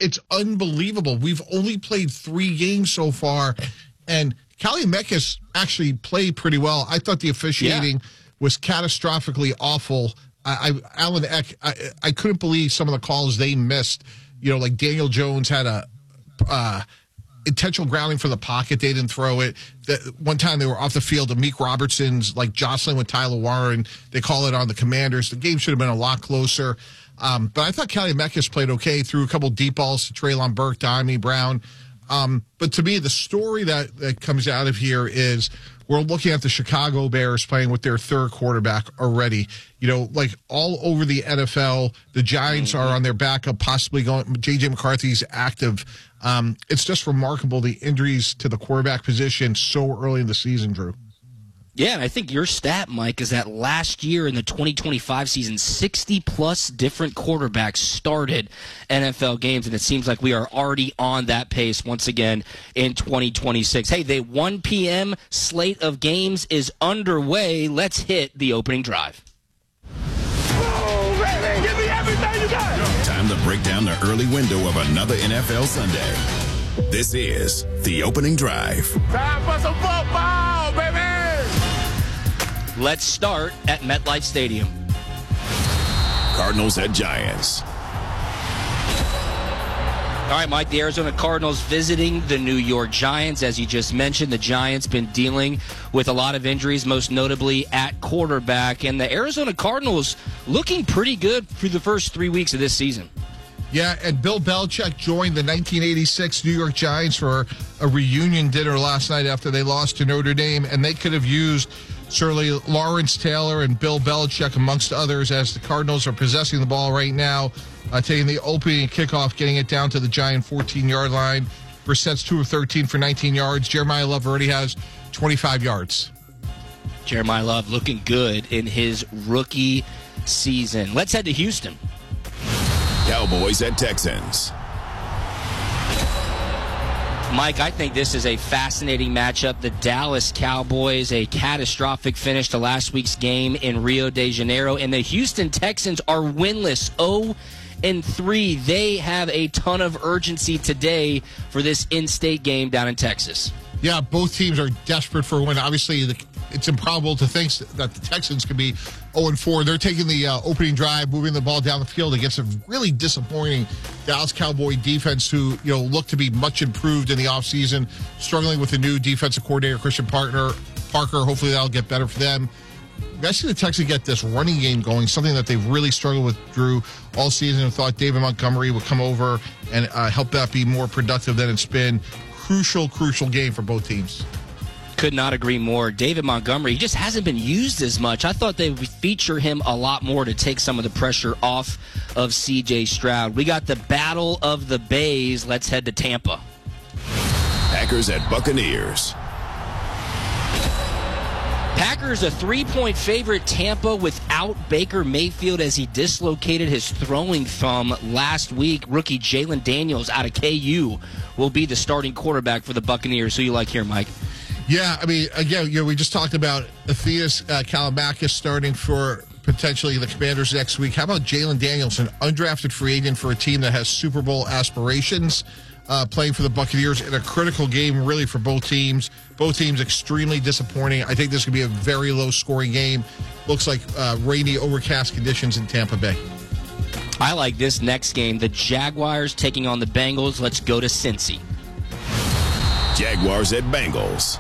It's unbelievable. We've only played 3 games so far, and Kaliakis actually played pretty well. I thought the officiating was catastrophically awful. Alan Eck, I couldn't believe some of the calls they missed. Like Daniel Jones had a intentional grounding for the pocket. They didn't throw it. One time they were off the field. Amik Robertson's jostling with Tyler Warren. They call it on the Commanders. The game should have been a lot closer. But I thought Kaliakis played okay. Threw a couple deep balls to Treylon Burke, to Ami Brown. But to me, the story that comes out of here is we're looking at the Chicago Bears playing with their 3rd quarterback already. All over the NFL, the Giants are on their backup, possibly going. J.J. McCarthy's active. It's just remarkable, the injuries to the quarterback position so early in the season, Drew. Yeah, and I think your stat, Mike, is that last year in the 2025 season, 60-plus different quarterbacks started NFL games, and it seems like we are already on that pace once again in 2026. Hey, the 1 p.m. slate of games is underway. Let's hit the opening drive. Oh, baby, give me everything you got. Time to break down the early window of another NFL Sunday. This is the opening drive. Time for some football, baby. Let's start at MetLife Stadium. Cardinals at Giants. All right, Mike, the Arizona Cardinals visiting the New York Giants. As you just mentioned, the Giants been dealing with a lot of injuries, most notably at quarterback. And the Arizona Cardinals looking pretty good through the first 3 weeks of this season. Yeah, and Bill Belichick joined the 1986 New York Giants for a reunion dinner last night after they lost to Notre Dame, and they could have used certainly Lawrence Taylor and Bill Belichick, amongst others, as the Cardinals are possessing the ball right now, taking the opening kickoff, getting it down to the Giant 14-yard line. Brissett's 2 of 13 for 19 yards. Jeremiah Love already has 25 yards. Jeremiah Love looking good in his rookie season. Let's head to Houston. Cowboys at Texans. Mike, I think this is a fascinating matchup. The Dallas Cowboys, a catastrophic finish to last week's game in Rio de Janeiro, and the Houston Texans are winless, 0-3. They have a ton of urgency today for this in-state game down in Texas. Yeah, both teams are desperate for a win. Obviously, it's improbable to think that the Texans could be 0-4. They're taking the opening drive, moving the ball down the field against a really disappointing Dallas Cowboy defense who, look to be much improved in the offseason, struggling with a new defensive coordinator, Christian Parker. Hopefully that'll get better for them. I see the Texans get this running game going, something that they've really struggled with, Drew, all season, and thought David Montgomery would come over and help that be more productive than it's been. Crucial game for both teams. Could not agree more. David Montgomery, he just hasn't been used as much. I thought they would feature him a lot more to take some of the pressure off of C.J. Stroud. We got the Battle of the Bays. Let's head to Tampa. Packers at Buccaneers. Packers a 3-point favorite. Tampa without Baker Mayfield as he dislocated his throwing thumb last week. Rookie Jalen Daniels out of KU will be the starting quarterback for the Buccaneers. Who you like here, Mike? Yeah, I mean, again, we just talked about Atheus Kaliakis starting for potentially the Commanders next week. How about Jalen Daniels, an undrafted free agent for a team that has Super Bowl aspirations, playing for the Buccaneers in a critical game, really, for both teams. Both teams extremely disappointing. I think this could be a very low-scoring game. Looks like rainy, overcast conditions in Tampa Bay. I like this next game. The Jaguars taking on the Bengals. Let's go to Cincy. Jaguars at Bengals.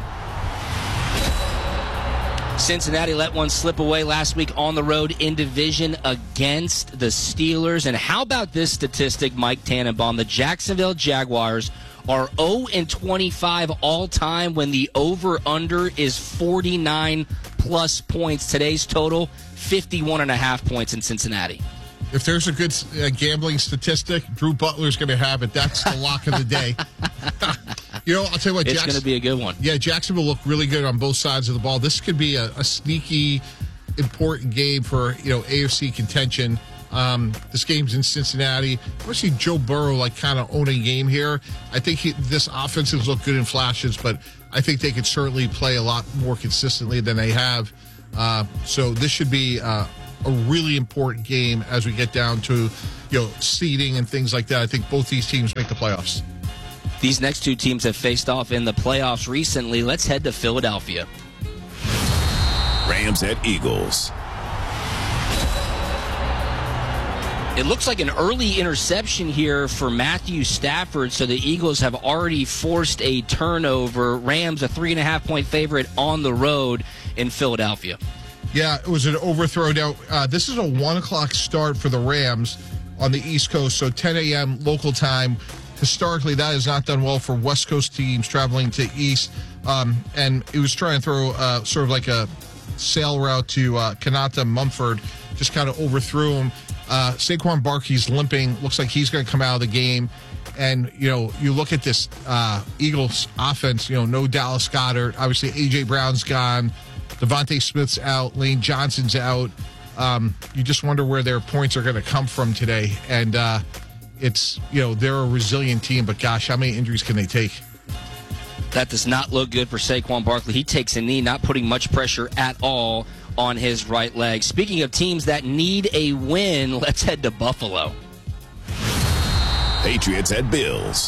Cincinnati let one slip away last week on the road in division against the Steelers. And how about this statistic, Mike Tannenbaum? The Jacksonville Jaguars are 0-25 all-time when the over-under is 49-plus points. Today's total, 51.5 points in Cincinnati. If there's a good gambling statistic, Drew Butler's going to have it. That's the lock of the day. I'll tell you what. It's going to be a good one. Yeah, Jacksonville look really good on both sides of the ball. This could be a sneaky, important game for, AFC contention. This game's in Cincinnati. I want to see Joe Burrow, kind of own a game here. I think this offense has looked good in flashes, but I think they could certainly play a lot more consistently than they have. So this should be a really important game as we get down to, seeding and things like that. I think both these teams make the playoffs. These next two teams have faced off in the playoffs recently. Let's head to Philadelphia. Rams at Eagles. It looks like an early interception here for Matthew Stafford, so the Eagles have already forced a turnover. Rams, a 3.5-point favorite on the road in Philadelphia. Yeah, it was an overthrow. Now, this is a 1 o'clock start for the Rams on the East Coast, so 10 a.m. local time. Historically, that has not done well for West Coast teams traveling to East, and it was trying to throw sort of like a sail route to Kanata Mumford, just kind of overthrew him. Saquon Barkley's limping. Looks like he's going to come out of the game. And, you look at this Eagles offense, no Dallas Goedert. Obviously, A.J. Brown's gone. Devontae Smith's out. Lane Johnson's out. You just wonder where their points are going to come from today. And it's, they're a resilient team. But, gosh, how many injuries can they take? That does not look good for Saquon Barkley. He takes a knee, not putting much pressure at all on his right leg. Speaking of teams that need a win, let's head to Buffalo. Patriots at Bills.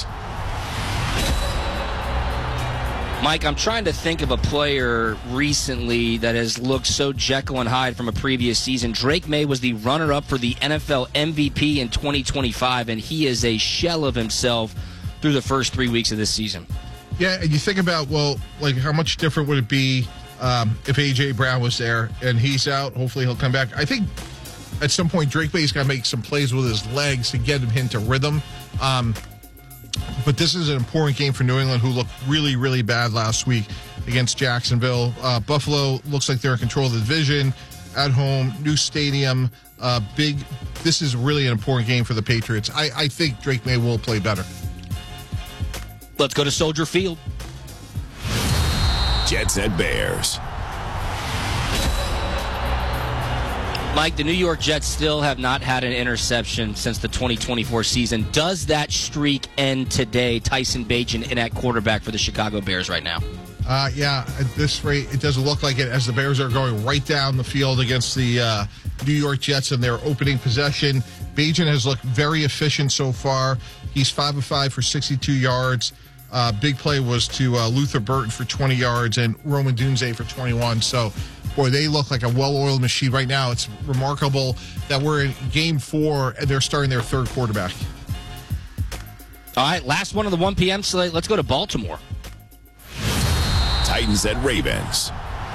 Mike, I'm trying to think of a player recently that has looked so Jekyll and Hyde from a previous season. Drake May was the runner-up for the NFL MVP in 2025, and he is a shell of himself through the first 3 weeks of this season. Yeah, and you think about, how much different would it be if A.J. Brown was there and he's out? Hopefully he'll come back. I think at some point Drake May's got to make some plays with his legs to get him into rhythm. But this is an important game for New England, who looked really, really bad last week against Jacksonville. Buffalo looks like they're in control of the division at home, new stadium, big. This is really an important game for the Patriots. I think Drake May will play better. Let's go to Soldier Field. Jets at Bears. Mike, the New York Jets still have not had an interception since the 2024 season. Does that streak end today? Tyson Bagent in at quarterback for the Chicago Bears right now. Yeah, at this rate, it doesn't look like it, as the Bears are going right down the field against the New York Jets in their opening possession. Bagent has looked very efficient so far. He's 5 of 5 for 62 yards. Big play was to Luther Burton for 20 yards and Roman Dunze for 21. So, boy, they look like a well-oiled machine right now. It's remarkable that we're in Game 4 and they're starting their third quarterback. All right, last one of the 1 p.m. slate. Let's go to Baltimore. Titans at Ravens.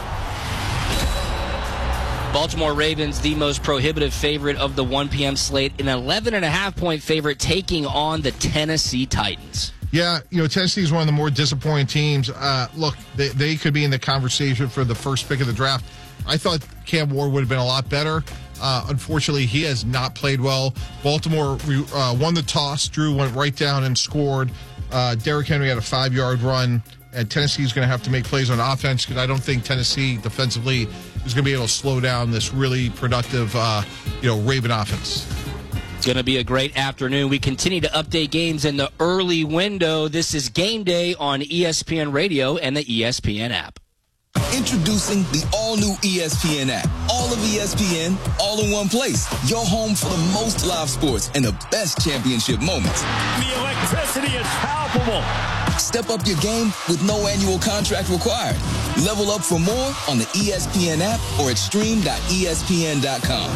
Baltimore Ravens, the most prohibitive favorite of the 1 p.m. slate, an 11.5-point favorite taking on the Tennessee Titans. Yeah, Tennessee is one of the more disappointing teams. Look, they could be in the conversation for the first pick of the draft. I thought Cam Ward would have been a lot better. Unfortunately, he has not played well. Baltimore won the toss. Drew went right down and scored. Derrick Henry had a 5-yard run, and Tennessee is going to have to make plays on offense, because I don't think Tennessee defensively is going to be able to slow down this really productive, Raven offense. It's going to be a great afternoon. We continue to update games in the early window. This is Game Day on ESPN Radio and the ESPN app. Introducing the all-new ESPN app. All of ESPN, all in one place. Your home for the most live sports and the best championship moments. The electricity is palpable. Step up your game with no annual contract required. Level up for more on the ESPN app or at stream.espn.com.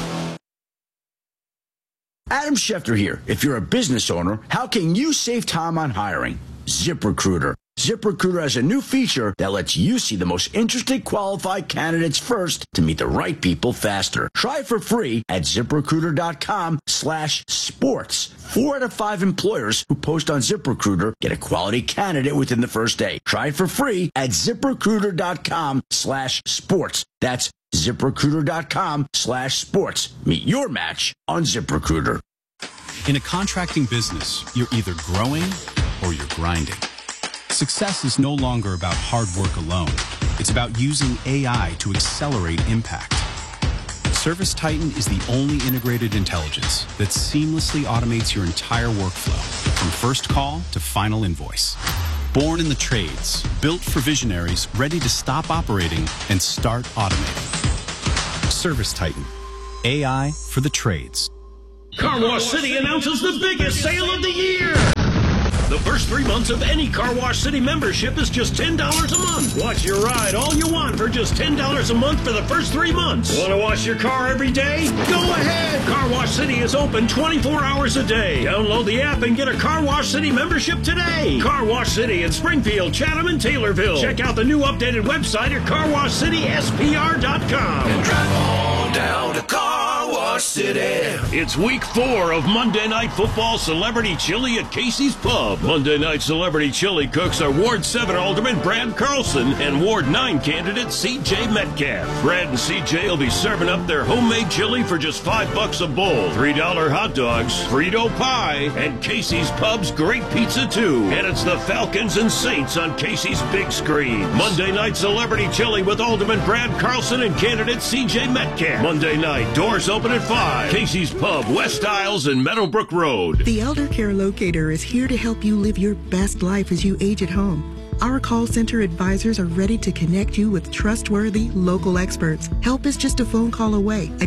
Adam Schefter here. If you're a business owner, how can you save time on hiring? ZipRecruiter. ZipRecruiter has a new feature that lets you see the most interesting qualified candidates first to meet the right people faster. Try it for free at ZipRecruiter.com/sports. 4 out of 5 employers who post on ZipRecruiter get a quality candidate within the first day. Try it for free at ZipRecruiter.com/sports. That's ZipRecruiter.com/sports. Meet your match on ZipRecruiter. In a contracting business, you're either growing or you're grinding. Success is no longer about hard work alone. It's about using AI to accelerate impact. ServiceTitan is the only integrated intelligence that seamlessly automates your entire workflow, from first call to final invoice. Born in the trades, built for visionaries ready to stop operating and start automating. ServiceTitan, AI for the trades. Car Wash City announces the biggest sale of the year. The first 3 months of any Car Wash City membership is just $10 a month. Watch your ride all you want for just $10 a month for the first 3 months. Want to wash your car every day? Go ahead. Car Wash City is open 24 hours a day. Download the app and get a Car Wash City membership today. Car Wash City in Springfield, Chatham, and Taylorville. Check out the new updated website at carwashcityspr.com. And drive on down to Car Wash City. It's week 4 of Monday Night Football Celebrity Chili at Casey's Pub. Monday Night Celebrity Chili cooks are Ward 7 Alderman Brad Carlson and Ward 9 candidate C.J. Metcalf. Brad and C.J. will be serving up their homemade chili for just $5 a bowl, $3 hot dogs, Frito pie, and Casey's Pub's great pizza too. And it's the Falcons and Saints on Casey's big screen. Monday Night Celebrity Chili with Alderman Brad Carlson and candidate C.J. Metcalf. Monday night, doors open at 5. Casey's Pub, West Isles and Meadowbrook Road. The Elder Care Locator is here to help you live your best life as you age at home. Our call center advisors are ready to connect you with trustworthy local experts. Help is just a phone call away at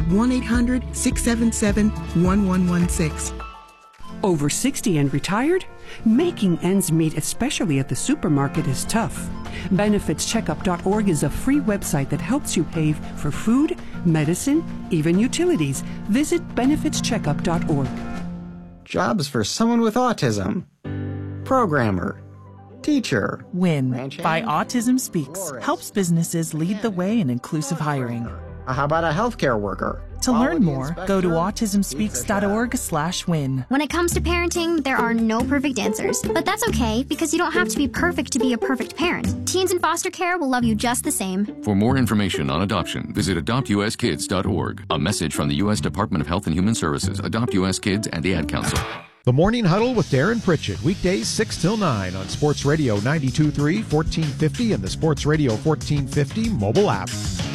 1-800-677-1116. Over 60 and retired? Making ends meet, especially at the supermarket, is tough. BenefitsCheckup.org is a free website that helps you pay for food, medicine, even utilities. Visit BenefitsCheckup.org. Jobs for someone with autism. Programmer. Teacher. WIN by Autism Speaks helps businesses lead the way in inclusive hiring. How about a healthcare worker? To learn more, go to autismspeaks.org/win. When it comes to parenting, there are no perfect answers. But that's okay, because you don't have to be perfect to be a perfect parent. Teens in foster care will love you just the same. For more information on adoption, visit adoptuskids.org. A message from the U.S. Department of Health and Human Services, Adopt U.S. Kids, and the Ad Council. The Morning Huddle with Darren Pritchett, weekdays 6 till 9 on Sports Radio 92.3, 1450, and the Sports Radio 1450 mobile app.